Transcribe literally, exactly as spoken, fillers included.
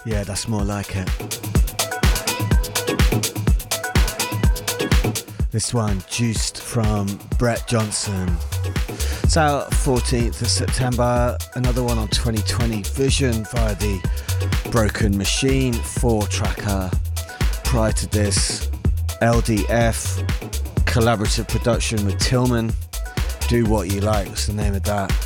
Yeah, that's more like it. This one, Juiced from Brett Johnson. It's out fourteenth of September. Another one on twenty twenty Vision via the Broken Machine four tracker. Prior to this, L D F, collaborative production with Tillman. Do What You Like was the name of that.